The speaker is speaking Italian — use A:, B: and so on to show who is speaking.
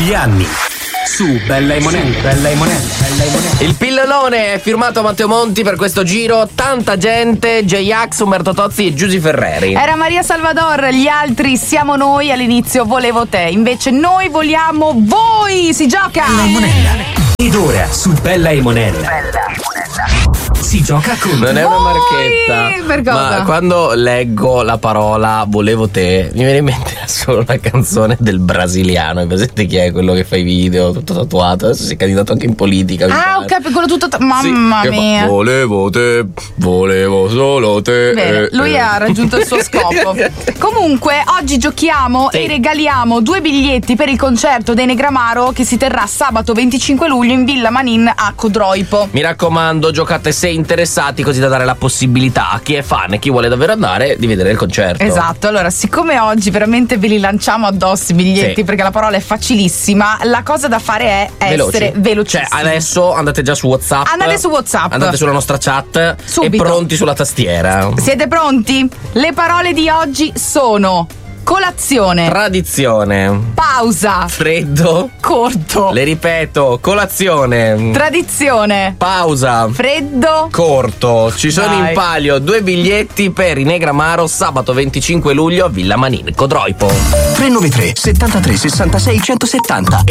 A: Gli anni su Bella e Monella.
B: Il pillolone è firmato Matteo Monti per questo giro. Tanta gente, J-Ax, Umberto Tozzi e Giusy Ferreri.
C: Era Maria Salvador, gli altri siamo noi. All'inizio volevo te, invece noi vogliamo voi. Si gioca
A: Bella e Monella. Ed ora su Bella e Monella si gioca con
B: Non è una marchetta.
C: Per cosa?
B: Ma quando leggo la parola volevo te, mi viene in mente solo una canzone del brasiliano. Hai presente chi è? Quello che fa i video tutto tatuato. Adesso si è candidato anche in politica.
C: Ok, quello tutto. Mamma mia.
B: Volevo te, volevo solo te.
C: Bene, lui ha raggiunto il suo scopo. Comunque, oggi giochiamo e regaliamo 2 biglietti per il concerto dei Negramaro che si terrà sabato 25 luglio in Villa Manin a Codroipo.
B: Mi raccomando, giocate se interessati, così da dare la possibilità a chi è fan e chi vuole davvero andare di vedere il concerto.
C: Esatto, allora siccome oggi veramente ve li lanciamo addosso i biglietti perché la parola è facilissima, la cosa da fare è essere velocissimi.
B: Cioè adesso andate già su WhatsApp.
C: Andate su WhatsApp.
B: Andate sulla nostra chat
C: subito.
B: E pronti sulla tastiera.
C: Siete pronti? Le parole di oggi sono colazione,
B: tradizione,
C: pausa,
B: freddo,
C: corto.
B: Le ripeto: colazione,
C: tradizione,
B: pausa,
C: freddo,
B: corto. Ci sono in palio 2 biglietti per i Negramaro sabato 25 luglio a Villa Manin, Codroipo.
A: 393 73 66 170